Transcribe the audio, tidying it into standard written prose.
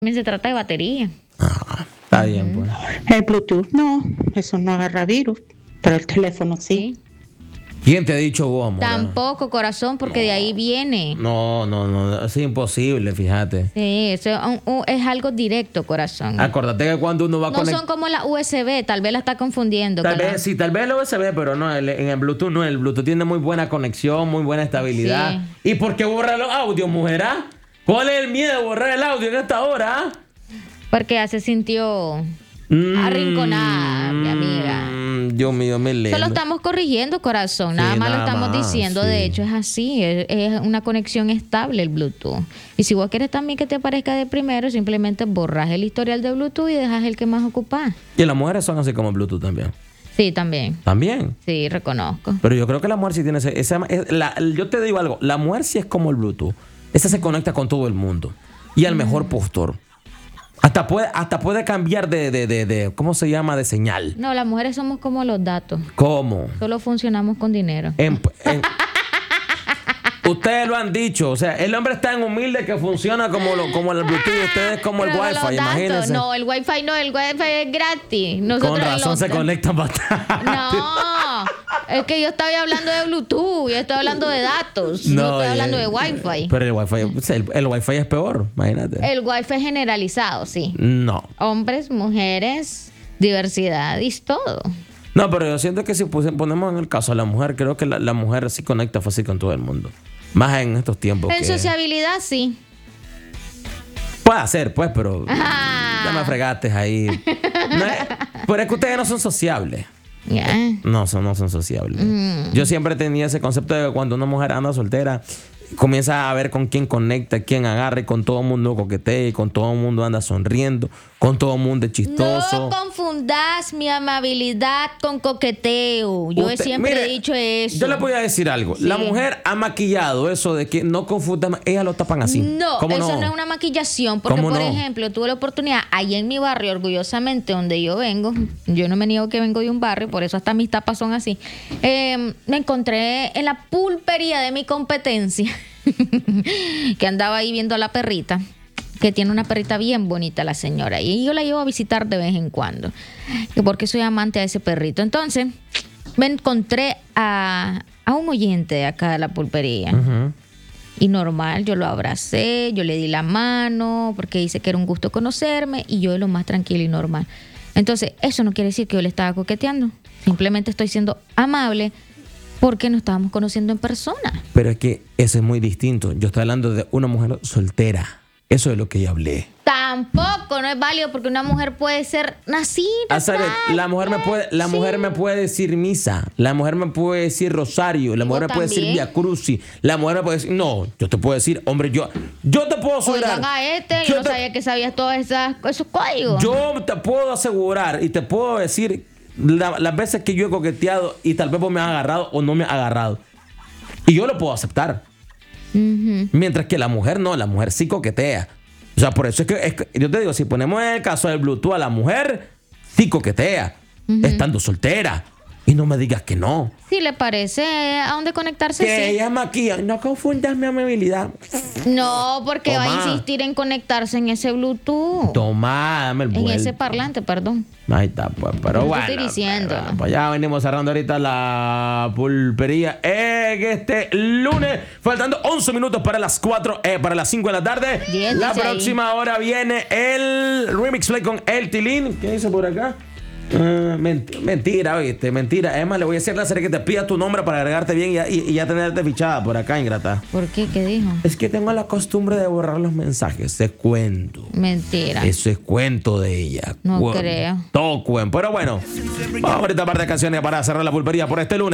También se trata de batería. Está bien, pues. El Bluetooth no, eso no agarra virus, pero el teléfono sí. ¿Quién te ha dicho vos, amor? Tampoco, corazón, porque de ahí viene. No, es imposible, fíjate. Sí, eso es algo directo, corazón. Acuérdate que cuando uno va a No conectar... son como la USB, tal vez la está confundiendo. Tal vez el USB, pero no, en el Bluetooth no. El Bluetooth tiene muy buena conexión, muy buena estabilidad. Sí. ¿Y por qué borrar los audios, mujer? ¿Ah? ¿Cuál es el miedo de borrar el audio en esta hora? ¿Ah? Porque ya se sintió arrinconada, mi amiga. Dios mío, me leo. Solo estamos corrigiendo, corazón. Nada Sí, más lo nada estamos más, diciendo. sí. De hecho, es así. Es una conexión estable el Bluetooth. Y si vos quieres también que te aparezca de primero, simplemente borras el historial de Bluetooth y dejas el que más ocupás. Y las mujeres son así como Bluetooth también. Sí, también. ¿También? Sí, reconozco. Pero yo creo que la mujer sí tiene yo te digo algo. La mujer sí es como el Bluetooth. Esa se conecta con todo el mundo. Y al mejor postor. Hasta puede cambiar de ¿cómo se llama? De señal. No, las mujeres somos como los datos. ¿Cómo? Solo funcionamos con dinero. Ustedes lo han dicho, o sea, el hombre es tan humilde que funciona como el Bluetooth, ustedes como el Pero Wi-Fi, los datos, imagínense. no, el Wi-Fi no, el Wi-Fi es gratis. Nosotros Con razón los- se conectan bastante. No, es que yo estaba hablando de Bluetooth, yo estoy hablando de datos, no estoy hablando de Wi-Fi. Pero el Wi-Fi, el Wi-Fi es peor, imagínate. El Wi-Fi es generalizado, sí. No. Hombres, mujeres, diversidad y todo. No, pero yo siento que si ponemos en el caso a la mujer, creo que la mujer sí conecta fácil con todo el mundo. Más en estos tiempos. En sociabilidad, sí. Puede ser, pues, pero Ajá. ya me fregaste ahí. Pero es que ustedes no son sociables. Ya. No son sociables. Yo siempre tenía ese concepto de que cuando una mujer anda soltera, comienza a ver con quién conecta, quién agarra, y con todo el mundo coquetea, y con todo el mundo anda sonriendo, con todo el mundo es chistoso. No confundas mi amabilidad con coqueteo. Yo siempre he dicho eso. Yo le voy a decir algo. Sí. La mujer ha maquillado eso de que no confundan, ellas lo tapan así. No, ¿Cómo eso no es una maquillación. Porque, ¿Cómo por no? ejemplo, tuve la oportunidad, allá en mi barrio, orgullosamente, donde yo vengo, yo no me niego que vengo de un barrio, por eso hasta mis tapas son así. Me encontré en la pulpería de mi competencia, que andaba ahí viendo a la perrita, que tiene una perrita bien bonita la señora, y yo la llevo a visitar de vez en cuando, porque soy amante a ese perrito. Entonces, me encontré a un oyente de acá de la pulpería. Ujú. Y normal, yo lo abracé, yo le di la mano, porque dice que era un gusto conocerme, y yo de lo más tranquilo y normal. Entonces, eso no quiere decir que yo le estaba coqueteando. Simplemente estoy siendo amable porque nos estábamos conociendo en persona. Pero es que eso es muy distinto. Yo estoy hablando de una mujer soltera. Eso es lo que yo hablé. Tampoco no es válido porque una mujer puede ser nacida. La mujer me puede decir misa, la mujer me puede decir rosario, la mujer me puede decir también. via crucis, la mujer me puede decir, no, yo te puedo decir, hombre, yo te puedo asegurar. Oigan a yo no sabía que sabías todos esos códigos. Yo te puedo asegurar y te puedo decir las veces que yo he coqueteado y tal vez vos me has agarrado o no me has agarrado. Y yo lo puedo aceptar. Mientras que la mujer no, la mujer sí coquetea. O sea, por eso es que yo te digo, si ponemos en el caso del Bluetooth a la mujer, sí coquetea, estando soltera. Y no me digas que no. Si le parece a dónde conectarse, Que sí. ella maquilla. No confundas mi amabilidad. No, porque va a Toma. insistir en conectarse en ese Bluetooth. Toma, dame el En vuelto. ese parlante, perdón. Ahí está, pues, pero Yo te bueno. estoy diciendo. Bueno, pues ya venimos cerrando ahorita la pulpería en este lunes. Faltando 11 minutos para las 5 de la tarde. 10, La dice ahí. próxima hora viene el Remix Play con El Tilín. ¿Qué dice por acá? Mentira, oíste, mentira. Es más, le voy a decir a la serie que te pida tu nombre para agregarte bien y ya tenerte fichada por acá, ingrata. ¿Por qué? ¿Qué dijo? Es que tengo la costumbre de borrar los mensajes. Es cuento. Mentira. Eso es cuento de ella. No creo. Todo cuento. Pero bueno, vamos ahorita a par de canciones para cerrar la pulpería por este lunes.